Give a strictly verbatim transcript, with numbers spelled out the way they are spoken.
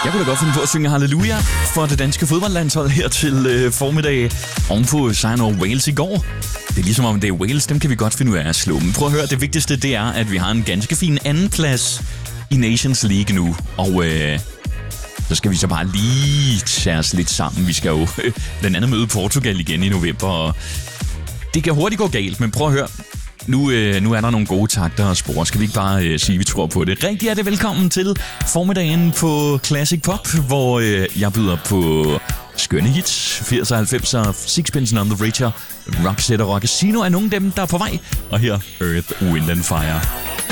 Jeg kunne da godt finde på at synge halleluja for det danske fodboldlandshold her til øh, formiddag ovenpå sejren over Wales i går. Det er ligesom om det er Wales, dem kan vi godt finde ud af at slå. Men prøv at høre, det vigtigste det er, at vi har en ganske fin andenplads i Nations League nu. Og øh, så skal vi så bare lige tage os lidt sammen. Vi skal jo øh, blandt andet møde Portugal igen i november, og det kan hurtigt gå galt, men prøv at høre. Nu, øh, nu er der nogle gode takter og spor. Skal vi ikke bare øh, sige, at vi tror på det? Rigtig er det velkommen til formiddagen på Classic Pop, hvor øh, jeg byder på skønne hits, firs og halvfems og Sixpence None the Richer, Roxette og Rockasino er nogle af dem, der er på vej. Og her Earth, Wind and Fire.